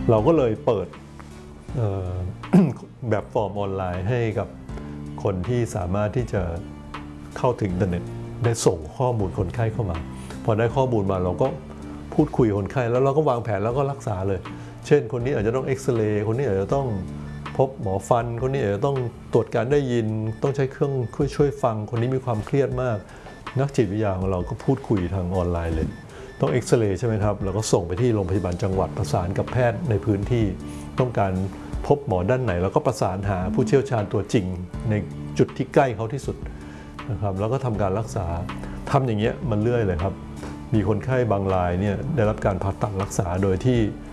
เราก็เลยเปิดแบบฟอร์มออนไลน์ให้กับคนที่สามารถที่จะเข้าถึงอินเทอร์เน็ตได้ส่งข้อมูลคนไข้เข้ามาพอได้ข้อมูลมาเราก็พูดคุยกับคนไข้แล้วเราก็วางแผนแล้วก็รักษาเลยเช่นคนนี้อาจจะต้องเอ็กซเรย์คนนี้อาจจะต้องพบหมอฟันคนนี้อาจจะต้องตรวจการได้ยินต้องใช้เครื่องช่วยฟังคนนี้มีความเครียดมากนักจิตวิทยาของเราก็พูดคุยทางออนไลน์เลยต้องเอ็กซเรย์ใช่ไหมครับเราก็ส่งไปที่โรงพยาบาลจังหวัดประสานกับแพทย์ในพื้นที่ต้องการพบหมอด้านไหนเราก็ประสานหาผู้เชี่ยวชาญตัวจริงในจุดที่ใกล้เขาที่สุดนะครับแล้วก็ทำการรักษาทำอย่างเงี้ยมันเรื่อยเลยครับมีคนไข้บางรายเนี่ยได้รับการผ่าตัดรักษาโดยที่